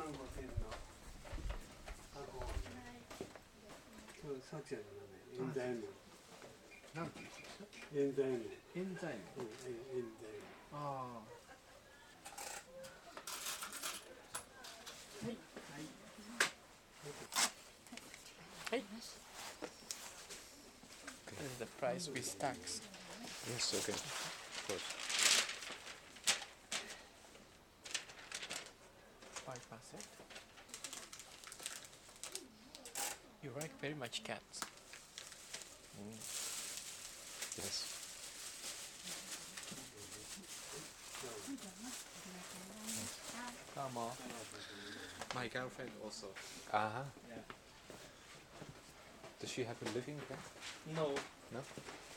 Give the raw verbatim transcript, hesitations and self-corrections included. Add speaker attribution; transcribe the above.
Speaker 1: ごせんの箱をね、今日サチアの名前、エンザイム。
Speaker 2: なんて言うんですか？
Speaker 1: エンザイム。
Speaker 2: エンザイム。
Speaker 1: うん、エンザイム。
Speaker 2: ああ。はい。はい。
Speaker 3: はい。This is the price with tax.
Speaker 4: Yes, okay. Of course.
Speaker 3: Five percent. You like very much cats.
Speaker 4: Mm. Yes.
Speaker 3: Come on.
Speaker 2: My girlfriend also.
Speaker 4: Uh-huh.
Speaker 2: Yeah.
Speaker 4: Does she have a living cat?
Speaker 2: No.
Speaker 4: No?